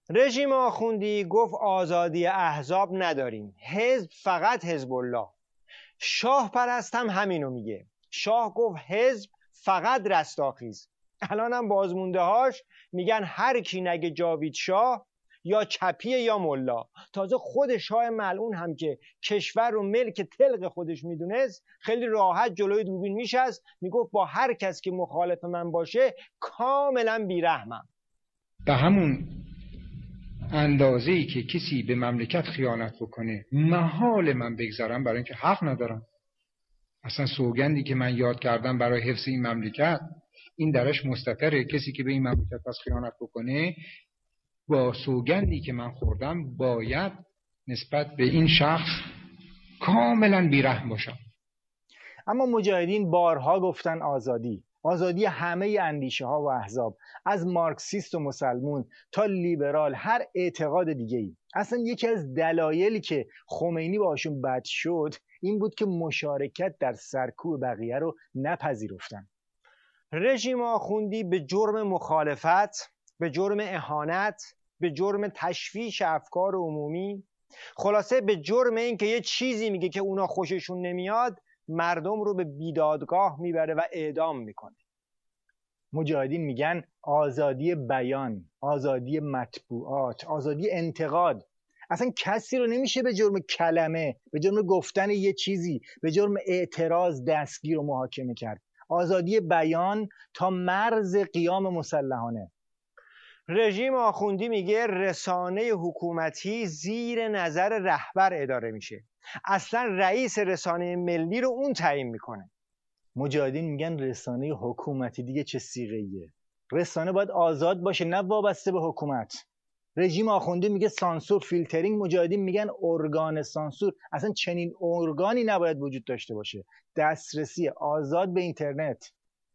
رژیم آخوندی گفت آزادی احزاب نداریم، حزب فقط حزب الله. شاه پرست هم همینو میگه. شاه گفت حزب فقط رستاخیز. الان هم بازمونده هاش میگن هر کی نگه جاوید شاه یا چپیه یا ملا. تازه خود شاه ملعون هم که کشور رو ملک تلق خودش میدونست خیلی راحت جلوی دوربین میشست میگفت با هر کس که مخالف من باشه کاملا بیرحمم. به همون اندازه‌ای که کسی به مملکت خیانت بکنه محال من بگذارم، برای اینکه حق ندارم. اصلا سوگندی که من یاد کردم برای حفظ این مملکت این درش مستتره. کسی که به این مملکت پس خیانت بکنه با سوگندی که من خوردم باید نسبت به این شخص کاملا بیرحم باشم. اما مجاهدین بارها گفتن آزادی همه اندیشه ها و احزاب، از مارکسیست و مسلمون تا لیبرال، هر اعتقاد دیگه ای. اصلا یکی از دلایلی که خمینی باشون بد شد این بود که مشارکت در سرکوب بقیه رو نپذیرفتن. رژیم آخوندی به جرم مخالفت، به جرم اهانت، به جرم تشویش افکار عمومی، خلاصه به جرم این که یه چیزی میگه که اونا خوششون نمیاد، مردم رو به بیدادگاه میبره و اعدام میکنه. مجاهدین میگن آزادی بیان، آزادی مطبوعات، آزادی انتقاد. اصلا کسی رو نمیشه به جرم کلمه، به جرم گفتن یه چیزی، به جرم اعتراض دستگیر و محاکمه کرد. آزادی بیان تا مرز قیام مسلحانه. رژیم آخوندی میگه رسانه حکومتی زیر نظر رهبر اداره میشه. اصلا رئیس رسانه ملی رو اون تعیین میکنه. مجاهدین میگن رسانه حکومتی دیگه چه صیغه‌ایه؟ رسانه باید آزاد باشه، نه وابسته به حکومت. رژیم آخوندی میگه سانسور، فیلترینگ. مجاهدین میگن ارگان سانسور. اصلا چنین ارگانی نباید وجود داشته باشه. دسترسی آزاد به اینترنت.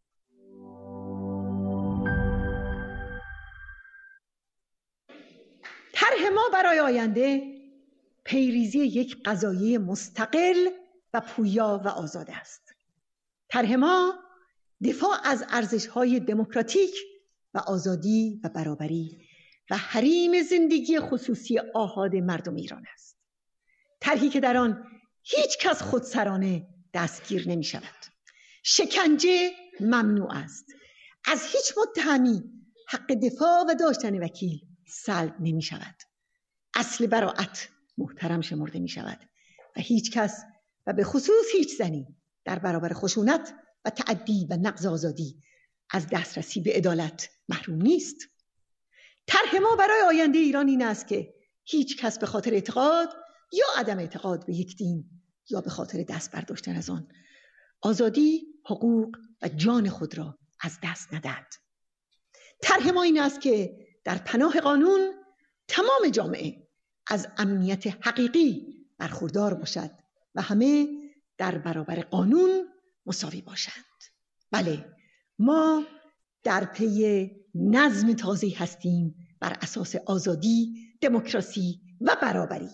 طرح ما برای آینده پیریزی یک قضایه مستقل و پویا و آزاد است. طرح ما دفاع از ارزش‌های دموکراتیک و آزادی و برابری و حریم زندگی خصوصی آحاد مردم ایران است. طرحی که در آن هیچ کس خودسرانه دستگیر نمی شود. شکنجه ممنوع است. از هیچ متهمی حق دفاع و داشتن وکیل سلب نمی شود. اصل براءت محترم شمرده می شود و هیچ کس و به خصوص هیچ زنی در برابر خشونت و تعدی و نقض آزادی از دسترسی به عدالت محروم نیست. طرح ما برای آینده ایران این است که هیچ کس به خاطر اعتقاد یا عدم اعتقاد به یک دین یا به خاطر دست برداشتن از آن آزادی، حقوق و جان خود را از دست ندهد. طرح ما این است که در پناه قانون تمام جامعه از امنیت حقیقی برخوردار باشد و همه در برابر قانون مساوی باشند. بله، ما در پی نظم تازه‌ای هستیم بر اساس آزادی، دموکراسی و برابری.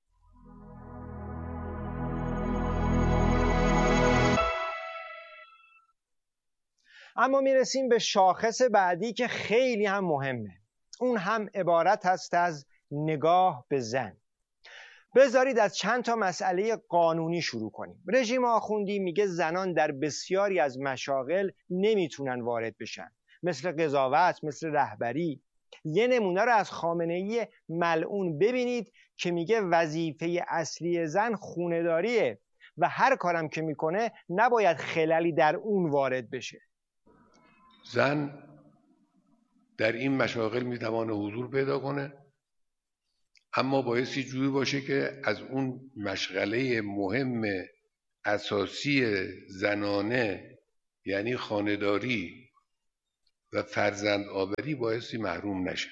اما میرسیم به شاخص بعدی که خیلی هم مهمه. اون هم عبارت هست از نگاه به زن. بذارید از چند تا مسئله قانونی شروع کنیم. رژیم آخوندی میگه زنان در بسیاری از مشاغل نمیتونن وارد بشن، مثل قضاوت، مثل رهبری. یه نمونه رو از خامنه‌ای ملعون ببینید که میگه وظیفه اصلی زن خونه‌داریه و هر کارم که میکنه نباید خللی در اون وارد بشه. زن در این مشاغل میتوانه حضور پیدا کنه، اما بایستی جوری باشه که از اون مشغله مهم اساسی زنانه یعنی خانه‌داری و فرزند آوری بایستی محروم نشه.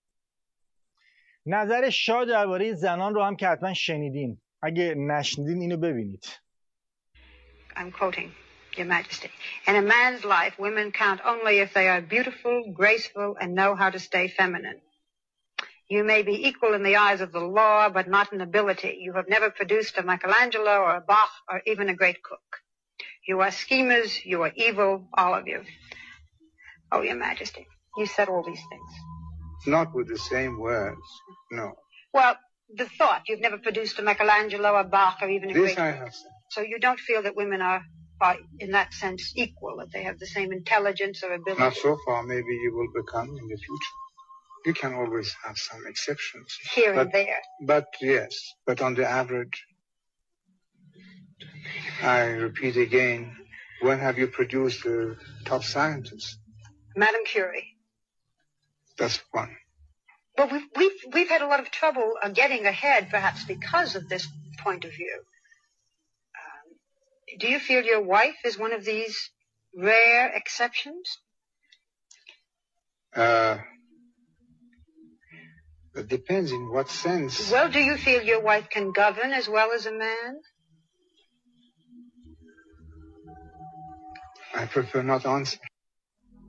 نظر شاه درباره زنان رو هم که حتما شنیدین. اگه نشنیدین اینو ببینید. I'm quoting Your Majesty. In a man's life, women count only if they are beautiful, graceful, and know how to stay feminine. You may be equal in the eyes of the law, but not in ability. You have never produced a Michelangelo or a Bach or even a great cook. You are schemers, you are evil, all of you. Oh, Your Majesty, you said all these things. Not with the same words, no. Well, the thought. You've never produced a Michelangelo, a Bach, or even a This great... I have said. So you don't feel that women are, in that sense, equal, that they have the same intelligence or ability? Not so far. Maybe you will become in the future. You can always have some exceptions. Here and there. But yes, but on the average, I repeat again, when have you produced a top scientist? Madame Curie. That's one. But we've had a lot of trouble getting ahead, perhaps because of this point of view. Do you feel your wife is one of these rare exceptions? It depends in what sense. Well, do you feel your wife can govern as well as a man? I prefer not answer.